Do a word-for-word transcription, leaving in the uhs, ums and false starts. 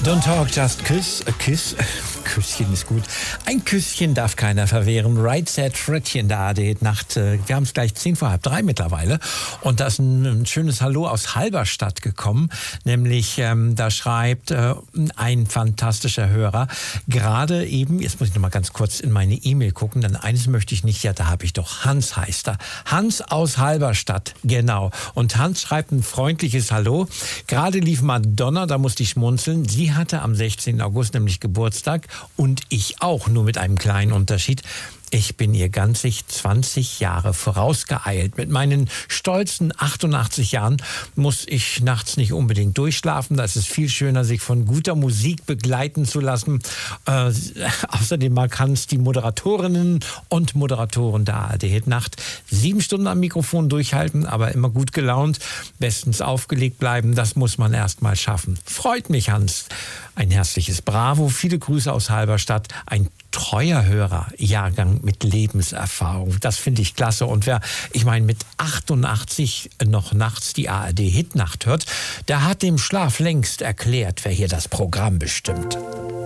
Don't talk, just kiss. A kiss. Küsschen ist gut. Ein Küsschen darf keiner verwehren. Right Said Fredchen, der A D Nacht. Wir haben es gleich zehn vor halb drei mittlerweile. Und da ist ein, ein schönes Hallo aus Halberstadt gekommen. Nämlich, ähm, da schreibt äh, ein fantastischer Hörer. Gerade eben, jetzt muss ich noch mal ganz kurz in meine E-Mail gucken, denn eines möchte ich nicht, ja, da habe ich doch, Hans heißt er. Hans aus Halberstadt, genau. Und Hans schreibt ein freundliches Hallo. Gerade lief Madonna, da musste ich schmunzeln. Sie hatte am sechzehnten August nämlich Geburtstag. Und ich auch, nur mit einem kleinen Unterschied. Ich bin ihr ganzig zwanzig Jahre vorausgeeilt. Mit meinen stolzen achtundachtzig Jahren muss ich nachts nicht unbedingt durchschlafen. Da ist es viel schöner, sich von guter Musik begleiten zu lassen. Äh, außerdem mag Hans die Moderatorinnen und Moderatoren der A R D-Hitnacht sieben Stunden am Mikrofon durchhalten, aber immer gut gelaunt, bestens aufgelegt bleiben. Das muss man erst mal schaffen. Freut mich, Hans. Ein herzliches Bravo. Viele Grüße aus Halberstadt. Ein treuer Hörer, Jahrgang mit Lebenserfahrung. Das finde ich klasse. Und wer, ich meine, mit achtundachtzig noch nachts die A R D-Hitnacht hört, der hat dem Schlaf längst erklärt, wer hier das Programm bestimmt.